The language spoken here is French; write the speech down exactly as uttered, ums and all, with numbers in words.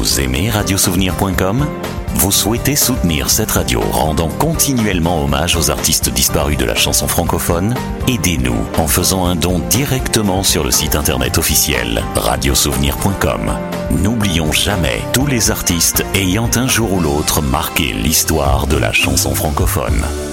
Vous aimez radiosouvenir point com ? Vous souhaitez soutenir cette radio rendant continuellement hommage aux artistes disparus de la chanson francophone ? Aidez-nous en faisant un don directement sur le site internet officiel radiosouvenir point com. N'oublions jamais tous les artistes ayant un jour ou l'autre marqué l'histoire de la chanson francophone.